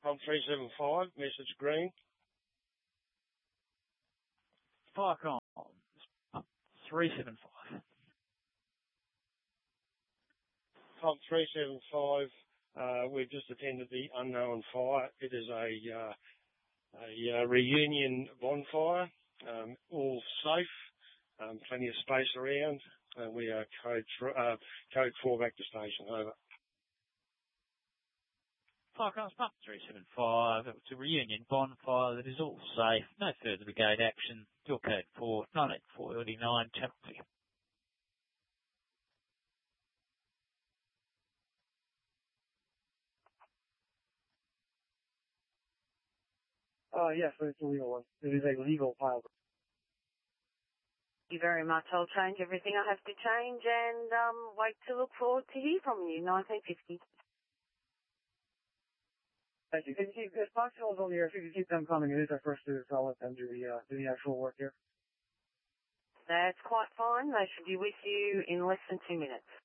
Pump 375, message green. Fire comms, pump 375. Pump 375, we've just attended the unknown fire. It is a reunion bonfire, all safe, plenty of space around, and we are code 4 back to station, over. Fire comms, pump 375, it's a reunion bonfire that is all safe, no further brigade action, your code 4, 98449, channel clear. Yes, it's a legal one. It is a legal pile. Thank you very much. I'll change everything I have to change and wait to look forward to hear from you, 1950. Thank you. Can you keep this Foxhill's on the air? If you can keep them coming, it is our first student, so I'll let them do the actual work here. That's quite fine. They should be with you in less than 2 minutes.